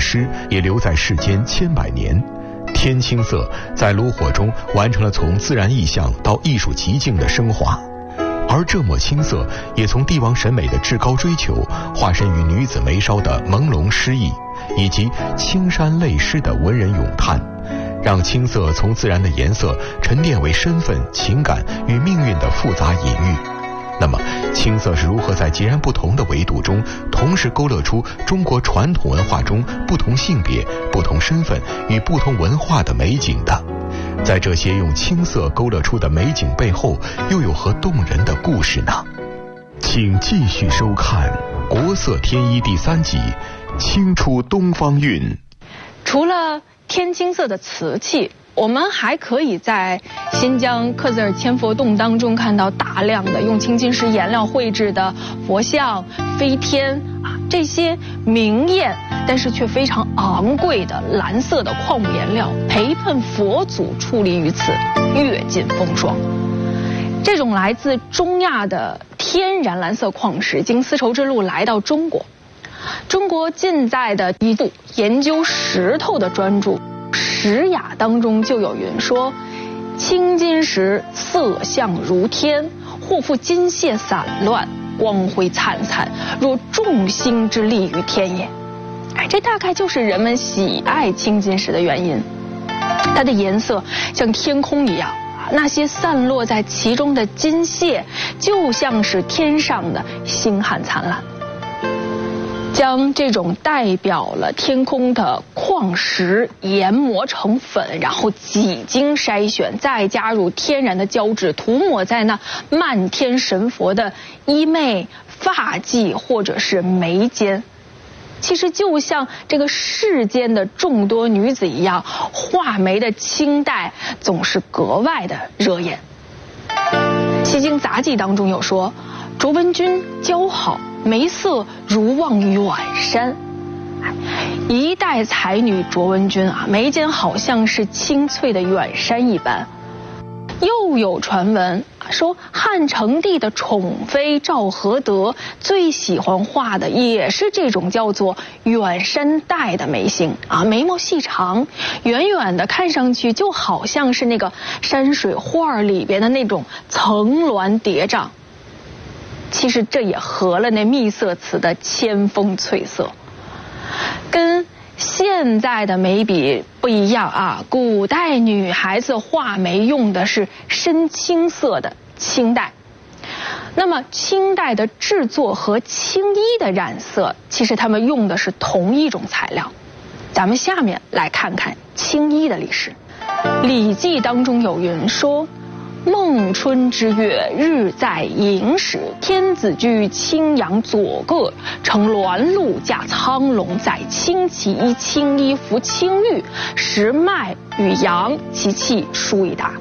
诗也留在世间千百年。天青色在炉火中完成了从自然意象到艺术极境的升华，而这抹青色也从帝王审美的至高追求化身于女子眉梢的朦胧诗意，以及青山泪湿的文人咏叹，让青色从自然的颜色沉淀为身份、情感与命运的复杂隐喻。那么青色是如何在截然不同的维度中同时勾勒出中国传统文化中不同性别、不同身份与不同文化的美景的？在这些用青色勾勒出的美景背后，又有何动人的故事呢？请继续收看《国色天一》第3集《青出东方韵》。 除了天青色的瓷器，我们还可以在新疆克孜尔千佛洞当中看到大量的用青金石颜料绘制的佛像、飞天这些明艳但是却非常昂贵的蓝色的矿物颜料陪伴佛祖矗立于此，阅尽风霜。这种来自中亚的天然蓝色矿石经丝绸之路来到中国。中国近代的一部研究石头的专著《石雅》当中就有云说：青金石色相如天，或复金屑散乱，光辉灿灿，若众星之力于天也。这大概就是人们喜爱青金石的原因。它的颜色像天空一样，那些散落在其中的金屑就像是天上的星汉灿烂。将这种代表了天空的矿石研磨成粉，然后几经筛选，再加入天然的胶质，涂抹在那漫天神佛的衣袂、发髻或者是眉间。其实就像这个世间的众多女子一样，画眉的清代总是格外的惹眼。《西京杂记》当中有说：卓文君姣好，眉色如望远山。一代才女卓文君眉间好像是青翠的远山一般。又有传闻说，汉成帝的宠妃赵合德最喜欢画的也是这种叫做远山黛的眉形眉毛细长，远远的看上去就好像是那个山水画里边的那种层峦叠嶂。其实这也合了那秘色瓷的千峰翠色。跟现在的眉笔不一样古代女孩子画眉用的是深青色的青黛。那么青黛的制作和青衣的染色，其实他们用的是同一种材料。咱们下面来看看青衣的历史。《礼记》当中有云说：孟春之月，日在寅时，天子居青阳左艮，乘鸾鹿驾苍龙，载青旗衣青衣服青玉，食麦与羊，其气殊已达。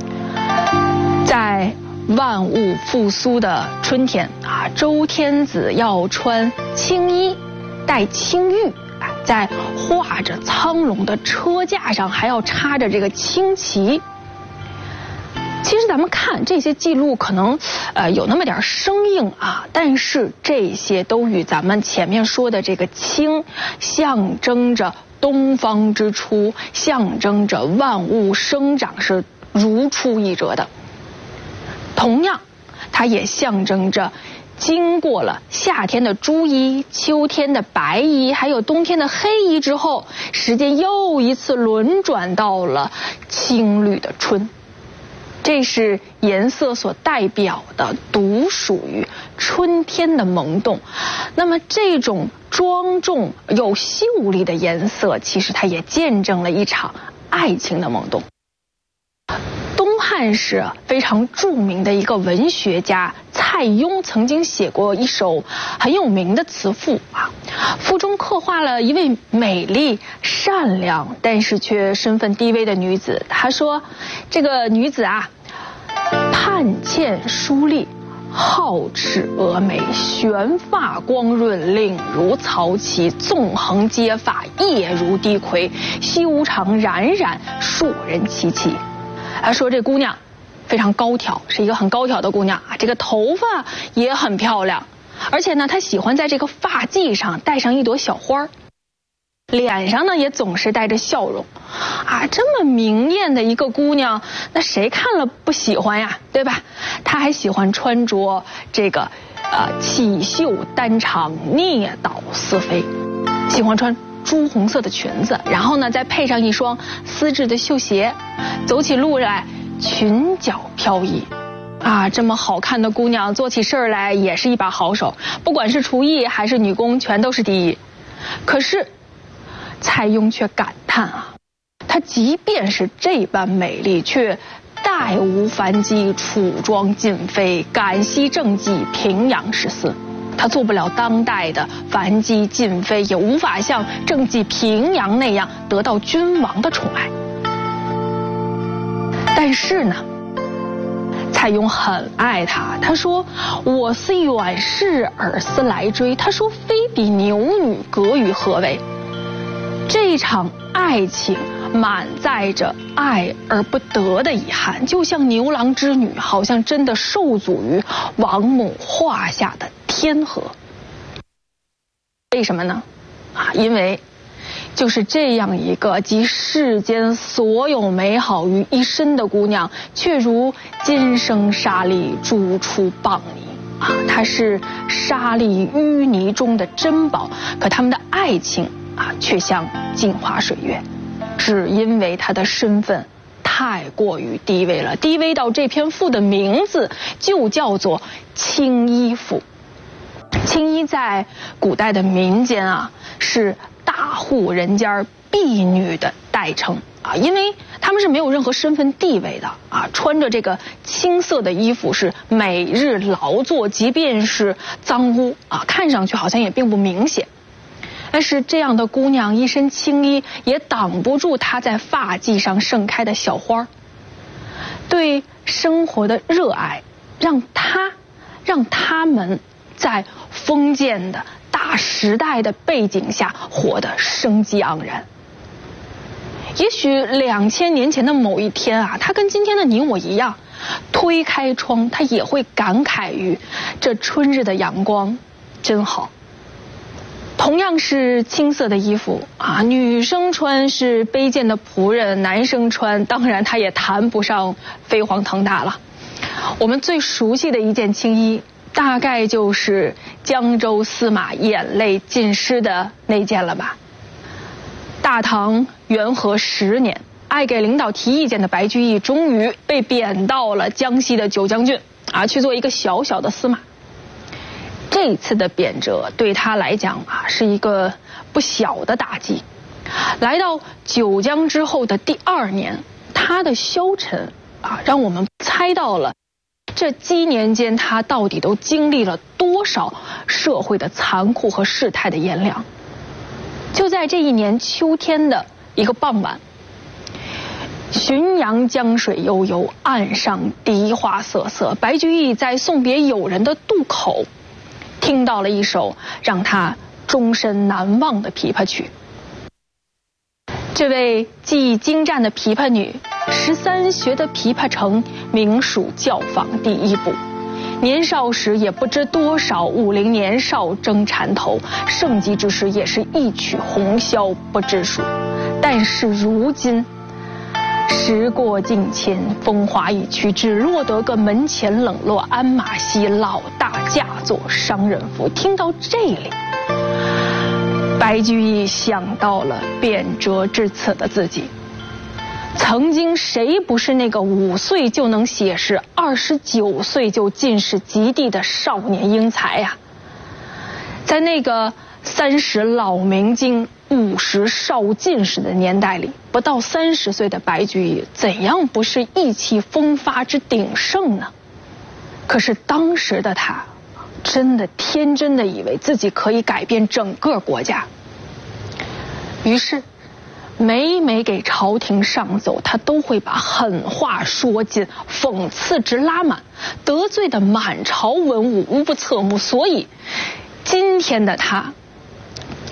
在万物复苏的春天周天子要穿青衣，戴青玉，在画着苍龙的车架上还要插着这个青旗。其实咱们看这些记录可能有那么点生硬但是这些都与咱们前面说的这个青象征着东方之初，象征着万物生长是如出一辙的。同样它也象征着经过了夏天的朱衣、秋天的白衣还有冬天的黑衣之后，时间又一次轮转到了青绿的春。这是颜色所代表的独属于春天的萌动。那么这种庄重有秀丽的颜色，其实它也见证了一场爱情的萌动。东汉时非常著名的一个文学家蔡邕曾经写过一首很有名的词赋赋中刻画了一位美丽善良但是却身份低微的女子。他说这个女子盼欠疏丽，皓齿蛾眉，旋发光润，领如曹旗，纵横皆发，叶如低葵，膝无长，冉冉硕人戚戚。说这姑娘非常高挑，是一个很高挑的姑娘这个头发也很漂亮，而且呢她喜欢在这个发髻上戴上一朵小花。 脸上呢也总是带着笑容，这么明艳的一个姑娘，那谁看了不喜欢呀，对吧？她还喜欢穿着这个起袖单长，蹑倒丝飞，喜欢穿朱红色的裙子，然后呢再配上一双丝质的绣鞋，走起路来裙角飘逸。这么好看的姑娘做起事儿来也是一把好手，不管是厨艺还是女工全都是第一。可是蔡邕却感叹她即便是这般美丽，却待无樊姬楚庄尽飞，感惜政绩平阳十四。她做不了当代的樊姬尽飞，也无法像政绩平阳那样得到君王的宠爱。但是呢，蔡邕很爱她，他说：“我思远视，尔思来追。”他说：“非比牛女，隔于何为？”这场爱情满载着爱而不得的遗憾，就像牛郎织女，好像真的受阻于王母画下的天河。为什么呢？因为就是这样一个集世间所有美好于一身的姑娘，却如今生沙砾煮出蚌泥她是沙砾淤泥中的珍宝，可他们的爱情却像镜花水月，只因为她的身份太过于低微了，低微到这篇赋的名字就叫做青衣赋。青衣在古代的民间是大户人家婢女的代称因为他们是没有任何身份地位的穿着这个青色的衣服是每日劳作，即便是脏污看上去好像也并不明显。但是这样的姑娘一身青衣，也挡不住她在发髻上盛开的小花。对生活的热爱，让他们在封建的大时代的背景下活得生机盎然。也许2000年前的某一天他跟今天的你我一样，推开窗，他也会感慨于这春日的阳光真好。同样是青色的衣服女生穿是卑贱的仆人，男生穿当然他也谈不上飞黄腾达了。我们最熟悉的一件青衣，大概就是江州司马眼泪浸湿的那件了吧。大唐元和10年，爱给领导提意见的白居易终于被贬到了江西的九江郡去做一个小小的司马。这次的贬谪对他来讲是一个不小的打击。来到九江之后的第2年，他的消沉让我们猜到了这几年间他到底都经历了多少社会的残酷和世态的炎凉。就在这一年秋天的一个傍晚，浔阳江水悠悠，岸上笛花瑟瑟，白居易在送别友人的渡口听到了一首让他终身难忘的琵琶曲。这位技艺精湛的琵琶女，13学得琵琶成，名属教坊第1部。年少时也不知多少50年少争缠头，盛极之时也是一曲红绡不知数。但是如今时过境迁，风华已去，只落得个门前冷落鞍马稀，老大嫁作商人妇。听到这里，白居易想到了贬谪至此的自己。曾经谁不是那个5岁就能写诗，29岁就进士及第的少年英才呀？在那个30老明经50少进士的年代里，不到30岁的白居易怎样不是意气风发之鼎盛呢？可是当时的他真的天真的以为自己可以改变整个国家，于是每给朝廷上奏，他都会把狠话说尽，讽刺值拉满，得罪的满朝文武无不侧目。所以今天的他听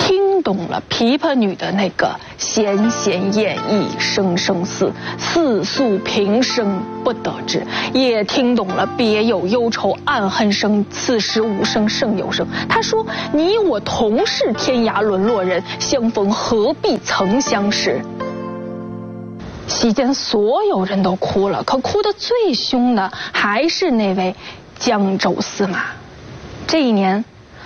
懂了琵琶女的那个弦弦掩抑声声思，似诉平生不得志，也听懂了别有忧愁暗恨生，此时无声胜有声。他说你我同是天涯沦落人，相逢何必曾相识。席间所有人都哭了，可哭得最凶的还是那位江州司马。这一年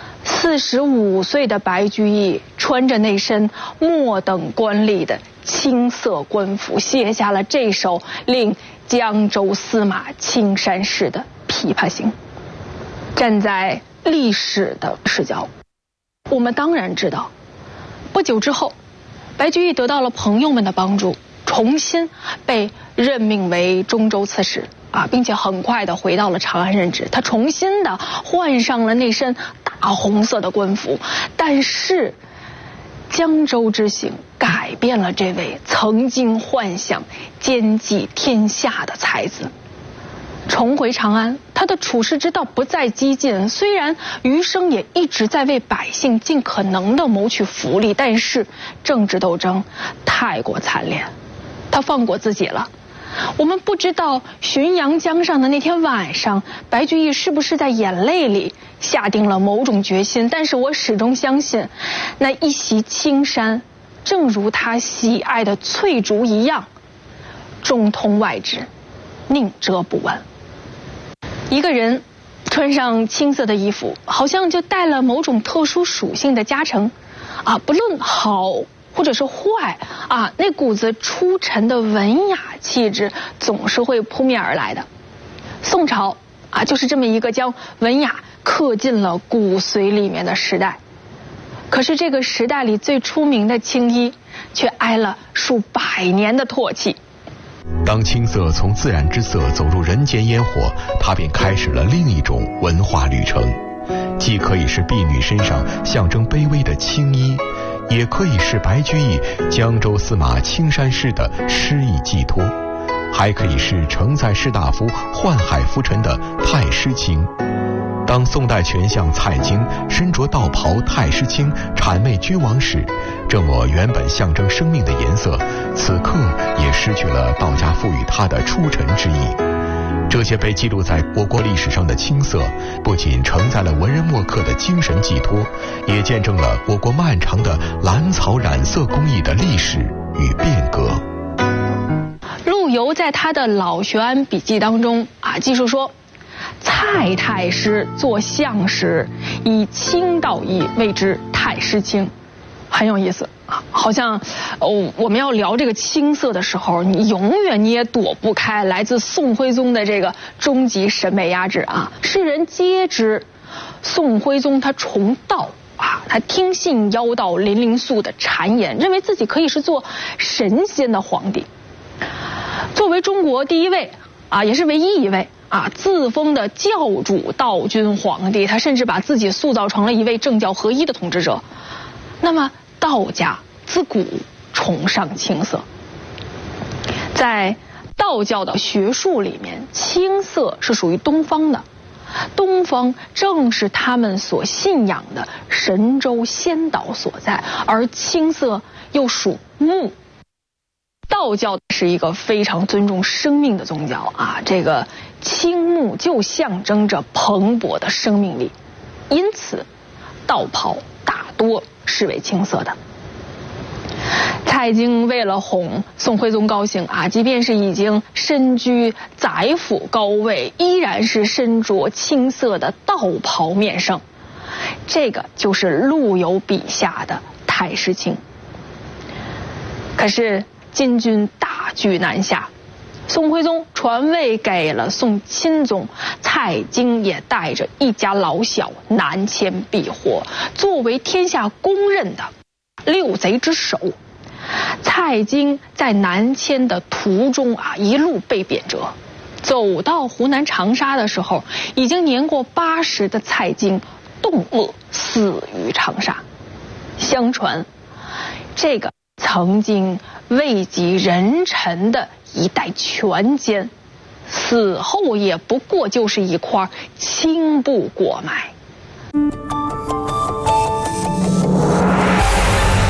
45岁的白居易穿着那身末等官吏的青色官服，写下了这首令江州司马青衫湿的《琵琶行》。站在历史的视角，我们当然知道，不久之后，白居易得到了朋友们的帮助，重新被任命为中州刺史并且很快的回到了长安任职。他重新的换上了那身大红色的官服，但是江州之行改变了这位曾经幻想兼济天下的才子。重回长安，他的处世之道不再激进，虽然余生也一直在为百姓尽可能的谋取福利，但是政治斗争太过惨烈，他放过自己了。我们不知道浔阳江上的那天晚上，白居易是不是在眼泪里下定了某种决心，但是我始终相信，那一袭青衫正如他喜爱的翠竹一样，中通外直，宁折不弯。一个人穿上青色的衣服，好像就带了某种特殊属性的加成不论好或者是坏那股子出尘的文雅气质总是会扑面而来的。宋朝就是这么一个将文雅刻进了骨髓里面的时代。可是这个时代里最出名的青衣，却挨了数百年的唾弃。 当青色从自然之色走入人间烟火，它便开始了另一种文化旅程，既可以是婢女身上象征卑微的青衣，也可以是白居易江州司马青衫湿的诗意寄托，还可以是承载士大夫宦海浮沉的太师青。当宋代权相蔡京身着道袍太师青谄媚君王时，这抹原本象征生命的颜色，此刻也失去了道家赋予它的出尘之意。这些被记录在我国历史上的青色，不仅承载了文人墨客的精神寄托，也见证了我国漫长的蓝草染色工艺的历史与变革。 陆游在他的《老学庵笔记》当中记述说，蔡太师做相时，以青道衣谓之太师青，很有意思好像我们要聊这个青色的时候，你永远也躲不开来自宋徽宗的这个终极审美压制世人皆知宋徽宗他崇道他听信妖道林灵素的谗言，认为自己可以是做神仙的皇帝。作为中国第一位也是唯一一位自封的教主道君皇帝，他甚至把自己塑造成了一位政教合一的统治者。那么道家自古崇尚青色，在道教的学术里面，青色是属于东方的，东方正是他们所信仰的神州仙岛所在，而青色又属木。道教是一个非常尊重生命的宗教这个青木就象征着蓬勃的生命力，因此道袍大多是为青色的。蔡京为了哄宋徽宗高兴即便是已经身居宰辅高位，依然是身着青色的道袍面圣，这个就是陆游笔下的太师青。可是金军大举南下，宋徽宗传位给了宋钦宗，蔡京也带着一家老小南迁避祸，作为天下公认的六贼之首。蔡京在南迁的途中一路被贬谪，走到湖南长沙的时候，已经年过80的蔡京冻饿死于长沙。相传这个曾经位极人臣的一代权奸，死后也不过就是一块青布裹埋。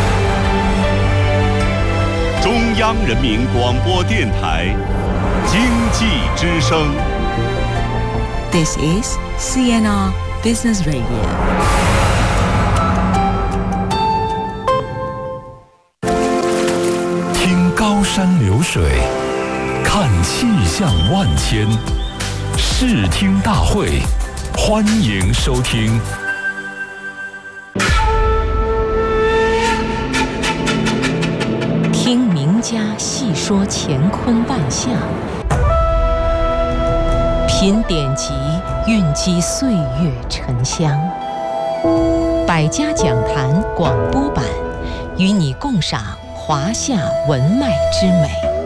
央人民广播电台经济之声。 This is CNR Business Radio. 听高山流水，看气象万千，视听大会，欢迎收听。 听名家细说乾坤万象，品典籍，蕴积岁月沉香。百家讲坛广播版，与你共赏华夏文脉之美。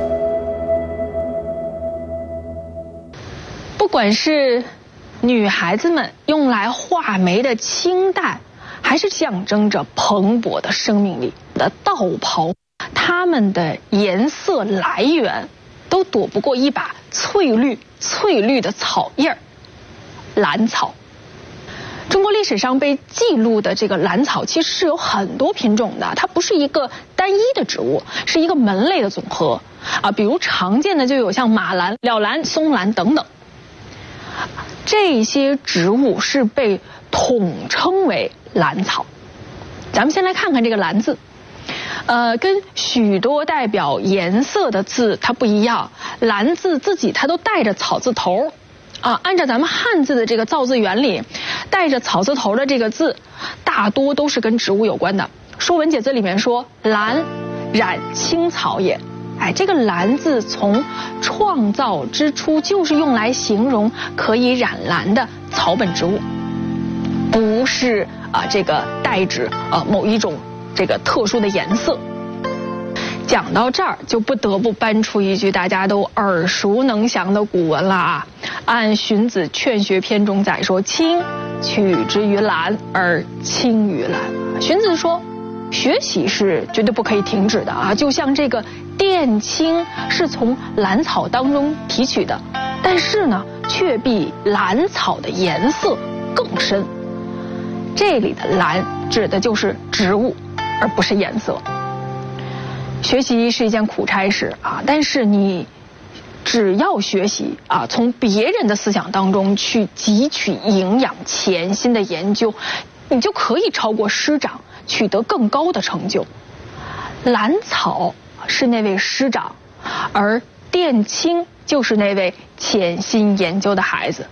不管是女孩子们用来画眉的清淡，还是象征着蓬勃的生命力的道袍，它们的颜色来源都躲不过一把翠绿的草叶儿——兰草。中国历史上被记录的这个兰草其实是有很多品种的，它不是一个单一的植物，是一个门类的总和啊。比如常见的就有像马兰、蓼兰、松兰等等，这些植物是被统称为兰草。咱们先来看看这个兰字。跟许多代表颜色的字它不一样，兰字自己它都带着草字头啊。按照咱们汉字的这个造字原理，带着草字头的这个字大多都是跟植物有关的。说文解字里面说，兰，染青草也。哎，这个兰字从创造之初就是用来形容可以染蓝的草本植物，不是这个代指某一种这个特殊的颜色。讲到这儿，就不得不搬出一句大家都耳熟能详的古文了啊！按《荀子·劝学篇》中载说：“青，取之于蓝而青于蓝。”荀子说，学习是绝对不可以停止的啊！就像这个靛青是从兰草当中提取的，但是呢，却比兰草的颜色更深。这里的兰指的就是植物，而不是颜色。学习是一件苦差事啊，但是你只要学习啊，从别人的思想当中去汲取营养，潜心的研究，你就可以超过师长，取得更高的成就。兰草是那位师长，而靛青就是那位潜心研究的孩子。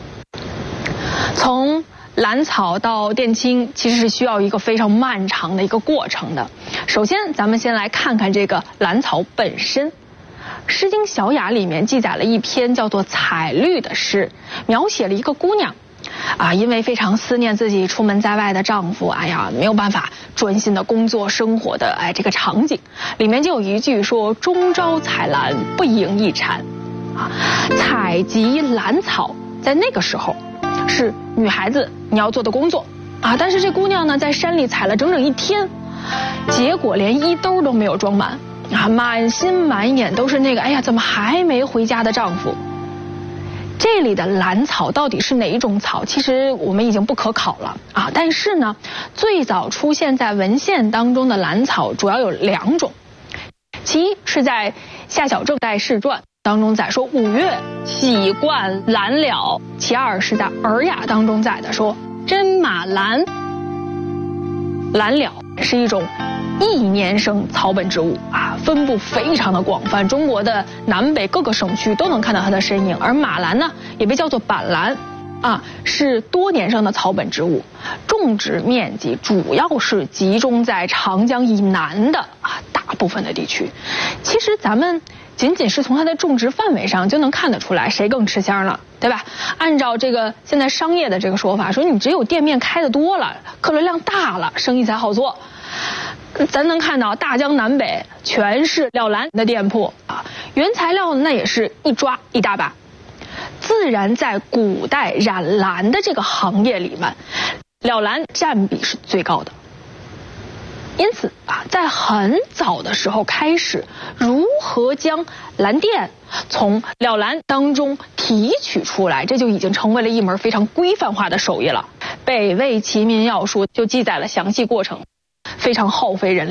从兰草到靛青其实是需要一个非常漫长的一个过程的。首先咱们先来看看这个兰草本身。诗经小雅里面记载了一篇叫做《采绿》的诗，描写了一个姑娘啊，因为非常思念自己出门在外的丈夫，哎呀，没有办法专心的工作生活的这个场景，里面就有一句说：“终朝采兰，不盈一蝉。”啊，采集兰草在那个时候是女孩子你要做的工作啊，但是这姑娘呢，在山里采了整整1天，结果连衣兜都没有装满啊，满心满眼都是那个哎呀，怎么还没回家的丈夫。这里的兰草到底是哪一种草，其实我们已经不可考了啊。但是呢，最早出现在文献当中的兰草主要有2种，其一是在夏小正代世传当中载说5月喜冠兰了，其二是在尔雅当中载的说真马兰。兰了是一种1年生草本植物啊，分布非常的广泛，中国的南北各个省区都能看到它的身影。而马兰呢，也被叫做板兰啊，是多年生的草本植物，种植面积主要是集中在长江以南的大部分的地区。其实咱们仅仅是从它的种植范围上就能看得出来谁更吃香了，对吧？按照这个现在商业的这个说法，说你只有店面开得多了，客流量大了，生意才好做。咱能看到大江南北全是蓼兰的店铺啊，原材料那也是一抓一大把。自然在古代染兰的这个行业里面，蓼兰占比是最高的。因此啊，在很早的时候开始，如何将兰靛从蓼兰当中提取出来，这就已经成为了一门非常规范化的手艺了。《北魏齐民要术》就记载了详细过程，非常耗费人力。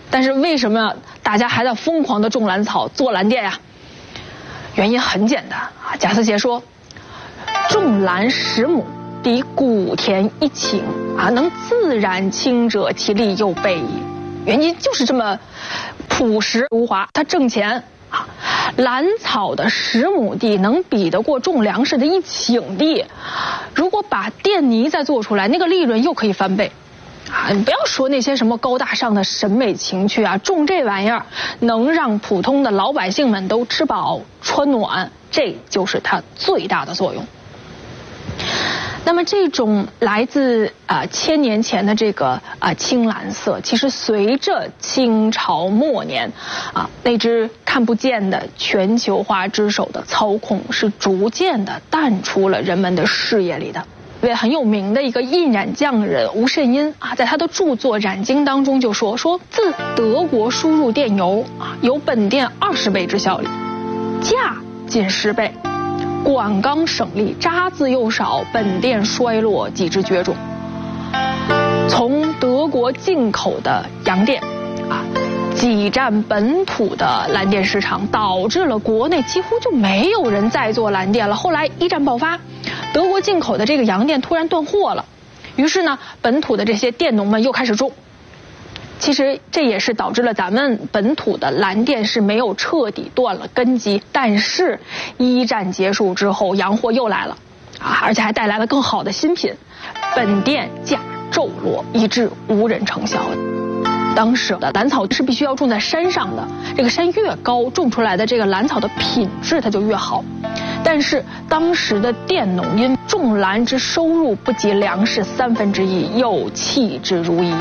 但是为什么大家还在疯狂的种兰草、做蓝靛呀？原因很简单啊，贾思勰说，种兰10亩，抵谷田1顷啊，能自然清者，其利又备矣。原因就是这么朴实无华，它挣钱啊。兰草的10亩地能比得过种粮食的1顷地，如果把电泥再做出来，那个利润又可以翻倍。啊，你不要说那些什么高大上的审美情趣啊，种这玩意儿能让普通的老百姓们都吃饱穿暖，这就是它最大的作用。那么这种来自1000年前的这个青蓝色，其实随着清朝末年那只看不见的全球化之手的操控，是逐渐的淡出了人们的视野里的。一位很有名的一个印染匠人吴慎因在他的著作《染经》当中就说自德国输入电油有本店20倍之效力，价近10倍，管纲省力，渣滓又少，本店衰落，几之绝种。从德国进口的洋靛挤占本土的蓝靛市场，导致了国内几乎就没有人再做蓝靛了。后来一战爆发，德国进口的这个洋靛突然断货了，于是呢，本土的这些佃农们又开始种。其实这也是导致了咱们本土的蓝靛是没有彻底断了根基。但是一战结束之后，洋货又来了而且还带来了更好的新品，本店价骤落，以致无人承销。当时的兰草是必须要种在山上的，这个山越高，种出来的这个兰草的品质它就越好。但是当时的佃农因种兰之收入不及粮食1/3，又弃之如揖。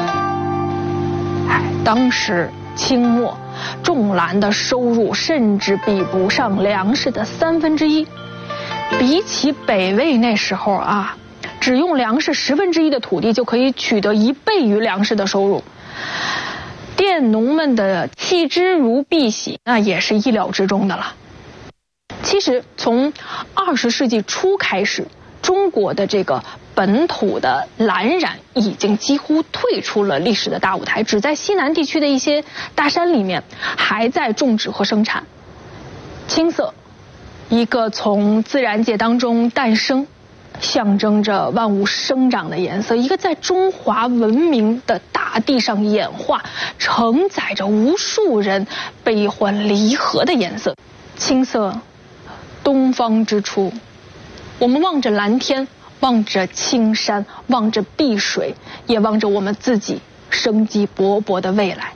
当时清末种兰的收入甚至比不上粮食的1/3，比起北魏那时候只用粮食1/10的土地就可以取得1倍于粮食的收入。佃农们的弃之如敝屣，那也是意料之中的了。其实从20世纪初开始，中国的这个本土的蓝染已经几乎退出了历史的大舞台，只在西南地区的一些大山里面还在种植和生产。青色，一个从自然界当中诞生，象征着万物生长的颜色，一个在中华文明的大地上演化，承载着无数人悲欢离合的颜色。青色，东方之初，我们望着蓝天，望着青山，望着碧水，也望着我们自己生机勃勃的未来。